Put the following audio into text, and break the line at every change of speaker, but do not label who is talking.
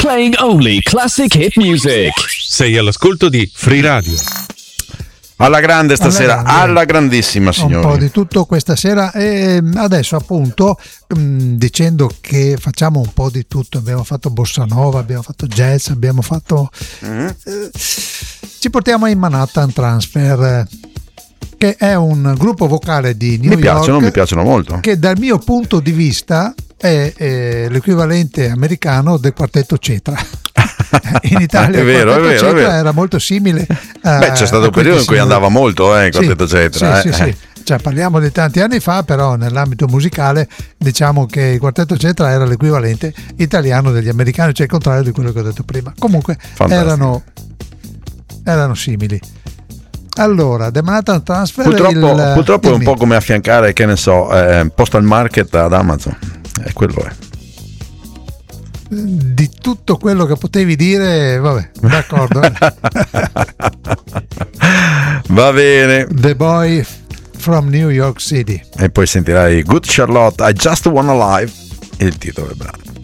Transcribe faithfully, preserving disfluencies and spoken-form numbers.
Playing only classic hit music.
Sei all'ascolto di Free Radio.
Alla grande stasera, alla, grande. alla grandissima, signori.
Un po' di tutto questa sera e adesso appunto mh, dicendo che facciamo un po' di tutto, abbiamo fatto bossa nova, abbiamo fatto jazz, abbiamo fatto mm-hmm. eh, ci portiamo in Manhattan Transfer, che è un gruppo vocale di New
mi
York.
Piacciono, mi piacciono molto.
Che dal mio punto di vista è, è l'equivalente americano del quartetto Cetra. In Italia
è vero,
il quartetto
è vero,
Cetra
è vero.
era molto simile a,
beh c'è stato un periodo in cui andava molto eh, il quartetto
sì,
Cetra
sì,
eh.
sì, sì. Cioè, parliamo di tanti anni fa, però nell'ambito musicale diciamo che il quartetto Cetra era l'equivalente italiano degli americani, cioè il contrario di quello che ho detto prima. Comunque erano, erano simili. Allora, The Manhattan Transfer
purtroppo,
il,
purtroppo è un po' come affiancare, che ne so, eh, Postal Market ad Amazon, è quello è.
Di tutto quello che potevi dire, vabbè, d'accordo.
Va bene.
The Boy from New York City.
E poi sentirai Good Charlotte, I Just Wanna Live, il titolo del brano.